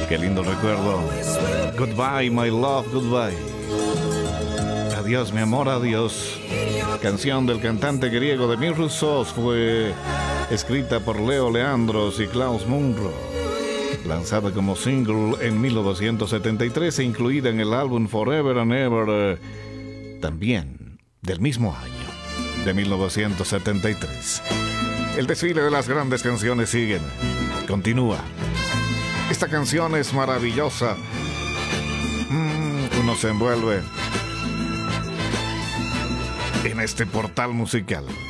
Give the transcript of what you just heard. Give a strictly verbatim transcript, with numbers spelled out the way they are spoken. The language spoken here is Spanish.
Qué lindo recuerdo. Goodbye, my love, goodbye. Adiós, mi amor, adiós. Canción del cantante griego Demis Roussos, fue escrita por Leo Leandros y Klaus Munro. Lanzada como single en mil novecientos setenta y tres e incluida en el álbum Forever and Ever, también del mismo año, de mil novecientos setenta y tres. El desfile de las grandes canciones sigue, continúa. Esta canción es maravillosa. Mm, uno se envuelve en este portal musical.